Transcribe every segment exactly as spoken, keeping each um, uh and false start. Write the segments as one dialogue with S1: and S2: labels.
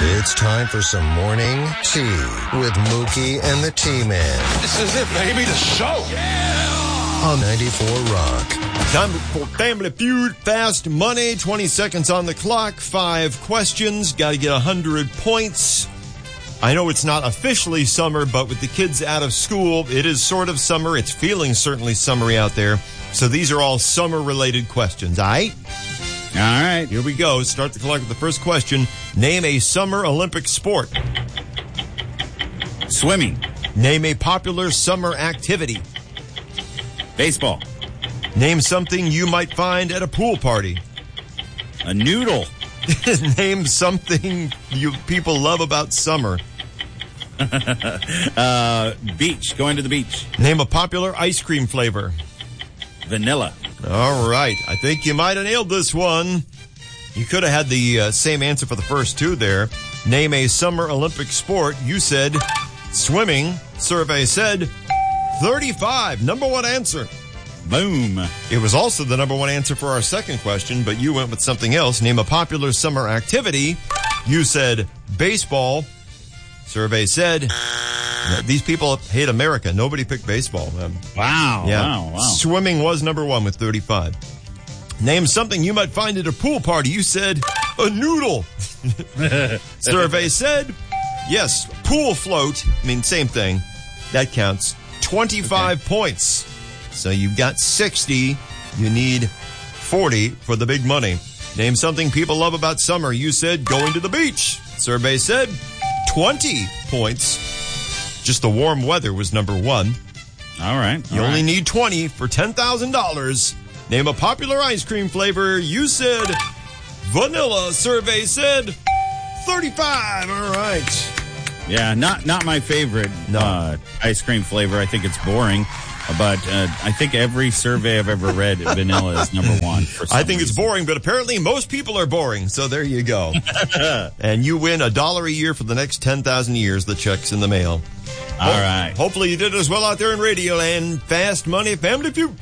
S1: It's time for some morning tea with Mookie and the T-Man.
S2: This is it, baby, the show.
S1: Yeah! On ninety-four Rock.
S3: Time for Family Feud. Fast money. twenty seconds on the clock. Five questions. Got to get one hundred points. I know it's not officially summer, but with the kids out of school, it is sort of summer. It's feeling certainly summery out there. So these are all summer-related questions, all right?
S4: All right.
S3: Here we go. Start the clock with the first question. Name a summer Olympic sport.
S4: Swimming.
S3: Name a popular summer activity.
S4: Baseball.
S3: Name something you might find at a pool party.
S4: A noodle.
S3: Name something you people love about summer.
S4: uh, beach. Going to the beach.
S3: Name a popular ice cream flavor.
S4: Vanilla.
S3: All right. I think you might have nailed this one. You could have had the uh, same answer for the first two there. Name a summer Olympic sport. You said swimming. Survey said thirty-five. Number one answer.
S4: Boom.
S3: It was also the number one answer for our second question, but you went with something else. Name a popular summer activity. You said baseball. Survey said these people hate America. Nobody picked baseball. Um,
S4: wow,
S3: yeah.
S4: wow, wow.
S3: Swimming was number one with thirty-five. Name something you might find at a pool party. You said a noodle. Survey said, yes, pool float. I mean, same thing. That counts. twenty-five okay. points. So you've got sixty. You need forty for the big money. Name something people love about summer. You said going to the beach. Survey said twenty points. Just the warm weather was number one.
S4: All right.
S3: You
S4: all
S3: only
S4: right.
S3: need twenty for ten thousand dollars. Name a popular ice cream flavor. You said vanilla. Survey said thirty-five. All right.
S4: Yeah, not not my favorite
S3: no.
S4: uh, ice cream flavor. I think it's boring. But uh, I think every survey I've ever read, vanilla is number one. For some
S3: I think
S4: reason.
S3: it's boring, but apparently most people are boring. So there you go. And you win a dollar a year for the next ten thousand years. The check's in the mail.
S4: All
S3: Ho-
S4: right.
S3: Hopefully you did as well out there in Radio Land. Fast Money Family Feud.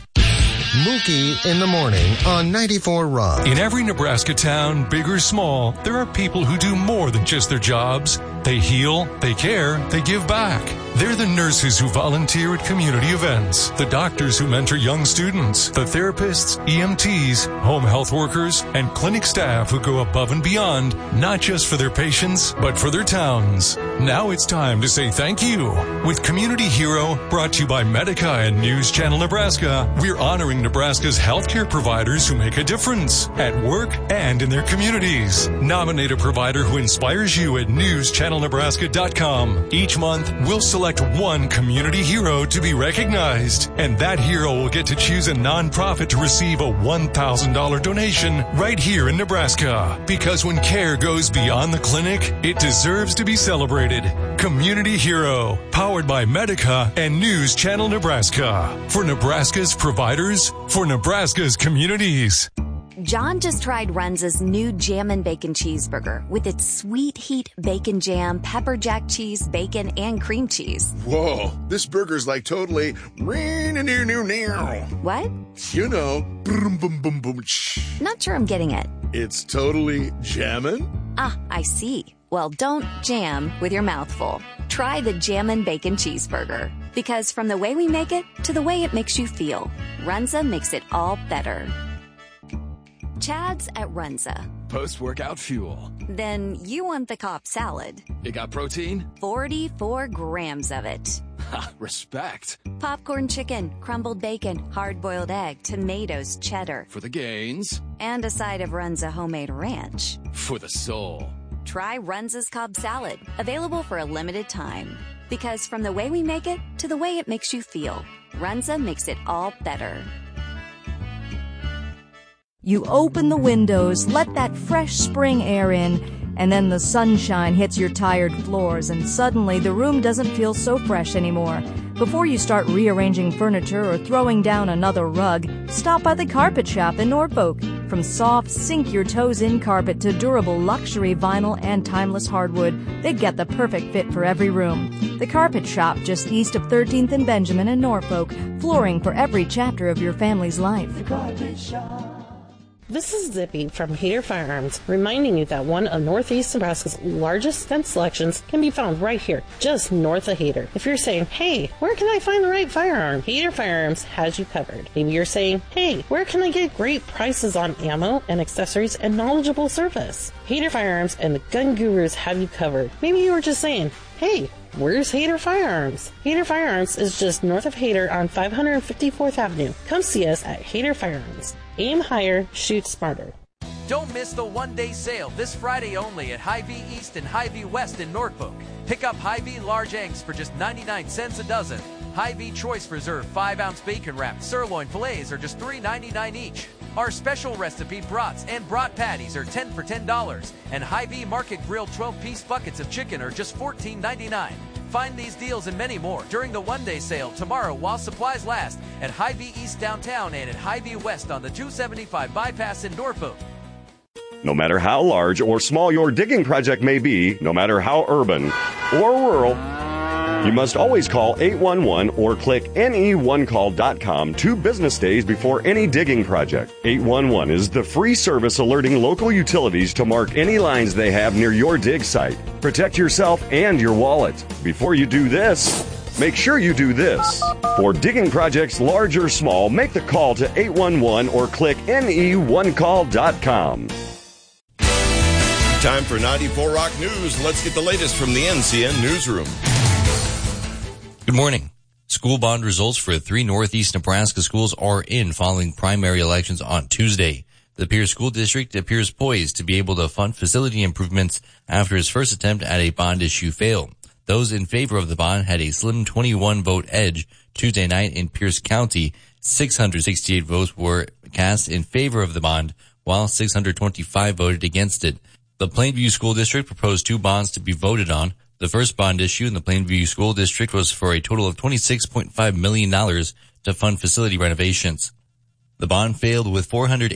S1: Mookie in the morning on ninety-four Rock.
S5: In every Nebraska town, big or small, there are people who do more than just their jobs. They heal, they care, they give back. They're the nurses who volunteer at community events, the doctors who mentor young students, the therapists, E M Ts, home health workers, and clinic staff who go above and beyond, not just for their patients, but for their towns. Now it's time to say thank you. With Community Hero, brought to you by Medica and News Channel Nebraska, we're honoring Nebraska's healthcare providers who make a difference at work and in their communities. Nominate a provider who inspires you at news channel nebraska dot com. Each month, we'll select one community hero to be recognized, and that hero will get to choose a nonprofit to receive a one thousand dollars donation right here in Nebraska. Because when care goes beyond the clinic, it deserves to be celebrated. Community Hero, powered by Medica and News Channel Nebraska. For Nebraska's providers, for Nebraska's communities.
S6: John just tried Runza's new Jammin' Bacon Cheeseburger with its sweet heat bacon jam, pepper jack cheese, bacon, and cream cheese.
S2: Whoa, this burger's like totally...
S6: What?
S2: You know, boom, boom, boom, boom.
S6: Not sure I'm getting it.
S2: It's totally jammin'?
S6: Ah, I see. Well, don't jam with your mouth full. Try the Jammin' Bacon Cheeseburger. Because from the way we make it to the way it makes you feel, Runza makes it all better. Chad's at Runza.
S7: Post-workout fuel.
S6: Then you want the Cobb salad.
S7: It got protein?
S6: forty-four grams of it.
S7: Ha, respect.
S6: Popcorn chicken, crumbled bacon, hard-boiled egg, tomatoes, cheddar.
S7: For the gains.
S6: And a side of Runza homemade ranch.
S7: For the soul.
S6: Try Runza's Cobb salad. Available for a limited time. Because from the way we make it to the way it makes you feel, Runza makes it all better.
S8: You open the windows, let that fresh spring air in, and then the sunshine hits your tired floors, and suddenly the room doesn't feel so fresh anymore. Before you start rearranging furniture or throwing down another rug, stop by the Carpet Shop in Norfolk. From soft, sink-your-toes-in carpet to durable luxury vinyl and timeless hardwood, they get the perfect fit for every room. The Carpet Shop, just east of thirteenth and Benjamin in Norfolk, flooring for every chapter of your family's life. The Carpet Shop.
S9: This is Zippy from Hader Firearms, reminding you that one of Northeast Nebraska's largest gun selections can be found right here, just north of Hader. If you're saying, hey, where can I find the right firearm? Hader Firearms has you covered. Maybe you're saying, hey, where can I get great prices on ammo and accessories and knowledgeable service? Hader Firearms and the Gun Gurus have you covered. Maybe you were just saying, hey, where's Hader Firearms? Hader Firearms is just north of Hader on five hundred fifty-fourth Avenue. Come see us at Hader Firearms. Aim higher, shoot smarter.
S10: Don't miss the one-day sale this Friday only at Hy-Vee East and Hy-Vee West in Norfolk. Pick up Hy-Vee large eggs for just ninety-nine cents a dozen. Hy-Vee Choice Preserve five ounce bacon wrapped sirloin fillets are just three ninety-nine each. Our special recipe brats and brat patties are ten for ten dollars. And Hy-Vee Market Grill twelve piece buckets of chicken are just fourteen ninety-nine. Find these deals and many more during the one-day sale tomorrow while supplies last at Hy-Vee East downtown and at Hy-Vee West on the two seventy-five bypass in Norfolk.
S11: No matter how large or small your digging project may be, no matter how urban or rural, you must always call eight one one or click N E one call dot com two business days before any digging project. eight one one is the free service alerting local utilities to mark any lines they have near your dig site. Protect yourself and your wallet. Before you do this, make sure you do this. For digging projects large or small, make the call to eight one one or click N E one call dot com.
S3: Time for ninety-four Rock News. Let's get the latest from the N C N Newsroom.
S12: Good morning. School bond results for three Northeast Nebraska schools are in following primary elections on Tuesday. The Pierce School District appears poised to be able to fund facility improvements after its first attempt at a bond issue failed. Those in favor of the bond had a slim twenty-one vote edge Tuesday night in Pierce County. six hundred sixty-eight votes were cast in favor of the bond, while six hundred twenty-five voted against it. The Plainview School District proposed two bonds to be voted on. The first bond issue in the Plainview School District was for a total of twenty-six point five million dollars to fund facility renovations. The bond failed with four hundred